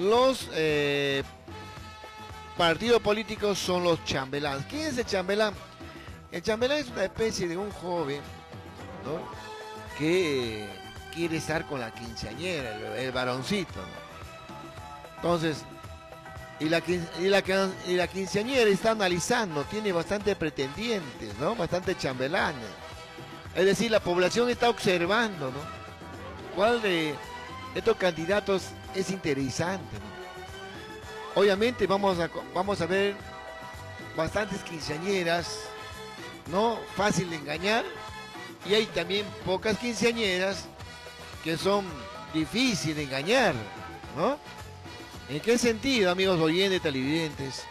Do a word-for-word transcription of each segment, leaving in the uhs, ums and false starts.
los eh, partidos políticos son los chambelanes. ¿Quién es el chambelán? El chambelán es una especie de un joven, ¿no?, que eh, quiere estar con la quinceañera, el, el varoncito, ¿no? Entonces, y la, y, la, y la quinceañera está analizando, tiene bastante pretendientes, ¿no?, bastante chambelanes. Es decir, la población está observando, ¿no?, cuál de estos candidatos es interesante, ¿no? Obviamente vamos a, vamos a ver bastantes quinceañeras, ¿no?, fácil de engañar, y hay también pocas quinceañeras que son difíciles de engañar, ¿no? ¿En qué sentido, amigos oyentes, televidentes?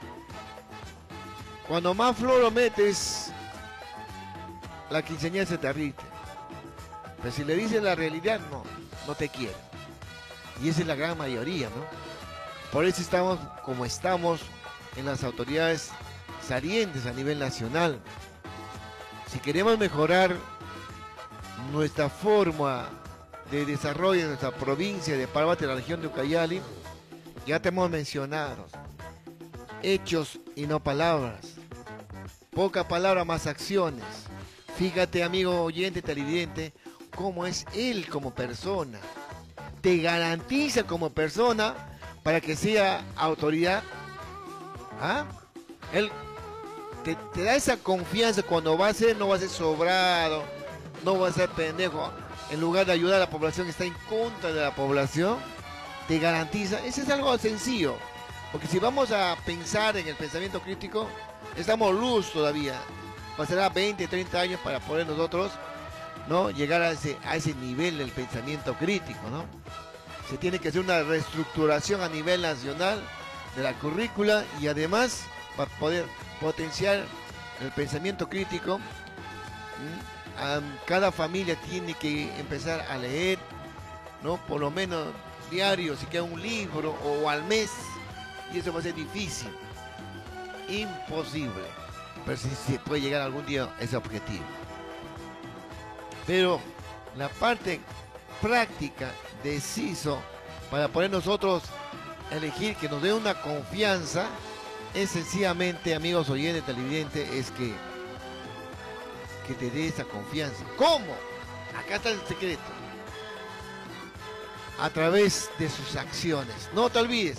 Cuando más flor lo metes, la quinceañera se te derrite. Pero si le dices la realidad, no, no te quiere. Y esa es la gran mayoría, ¿no? Por eso estamos como estamos en las autoridades salientes a nivel nacional. Si queremos mejorar nuestra forma de desarrollo en nuestra provincia de Parvati, la región de Ucayali, ya te hemos mencionado, hechos y no palabras, poca palabra más acciones. Fíjate, amigo oyente, televidente, cómo es él como persona. Te garantiza como persona para que sea autoridad. ¿Ah? Él te, te da esa confianza cuando va a ser, no va a ser sobrado, no va a ser pendejo. En lugar de ayudar a la población, está en contra de la población. Te garantiza, eso es algo sencillo, porque si vamos a pensar en el pensamiento crítico, estamos luz todavía, pasará veinte, treinta años para poder nosotros, ¿no?, llegar a ese, a ese nivel del pensamiento crítico, ¿no? Se tiene que hacer una reestructuración a nivel nacional de la currícula y además para poder potenciar el pensamiento crítico, cada familia tiene que empezar a leer, ¿no?, por lo menos diario, si queda un libro o al mes, y eso va a ser difícil, imposible, pero sí se puede llegar algún día a ese objetivo. Pero la parte práctica, deciso, para poder nosotros elegir que nos dé una confianza, es sencillamente, amigos oyentes, televidentes, es que que te dé esa confianza. ¿Cómo? Acá está el secreto. A través de sus acciones. No te olvides.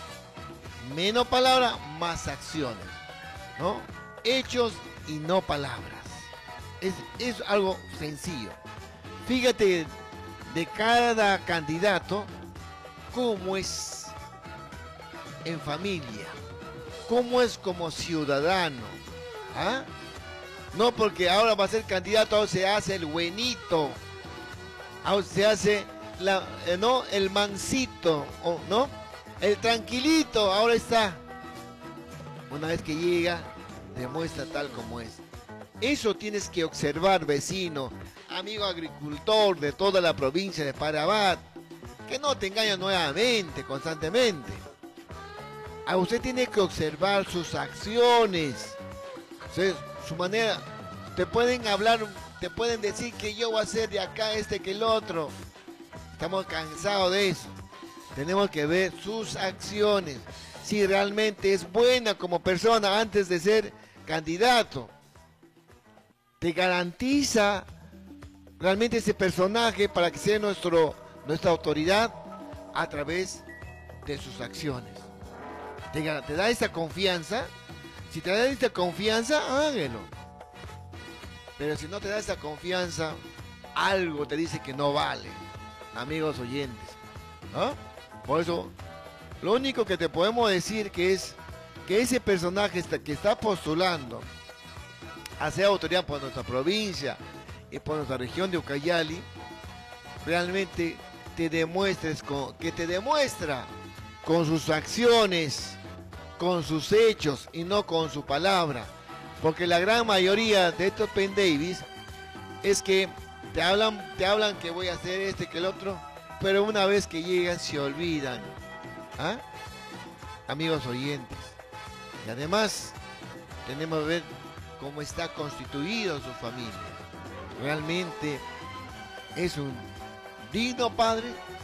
Menos palabras, más acciones, ¿no? Hechos y no palabras. Es, es algo sencillo. Fíjate de cada candidato cómo es en familia, cómo es como ciudadano. ¿Ah? No porque ahora va a ser candidato, ahora se hace el buenito, ahora se hace la, eh, no, el mansito, o, ¿no? El tranquilito, ahora está. Una vez que llega, demuestra tal como es. Eso tienes que observar, vecino, amigo agricultor de toda la provincia de Parabat, que no te engañan nuevamente, constantemente. A usted tiene que observar sus acciones, ¿sí?, su manera. Te pueden hablar, te pueden decir que yo voy a hacer de acá este que el otro. Estamos cansados de eso. Tenemos que ver sus acciones, si realmente es buena como persona antes de ser candidato. Te garantiza realmente ese personaje para que sea nuestro, nuestra autoridad a través de sus acciones. Te, te da esa confianza. Si te da esa confianza, hágalo. Pero si no te da esa confianza, algo te dice que no vale, amigos oyentes, ¿no? Por eso, lo único que te podemos decir que es que ese personaje que está postulando a ser autoridad por nuestra provincia y por nuestra región de Ucayali, realmente te demuestres con, que te demuestra con sus acciones, con sus hechos y no con su palabra, porque la gran mayoría de estos pendavis es que te hablan, te hablan que voy a hacer este que el otro, pero una vez que llegan se olvidan. ¿Ah? Amigos oyentes, y además tenemos que ver cómo está constituido su familia. Realmente es un digno padre,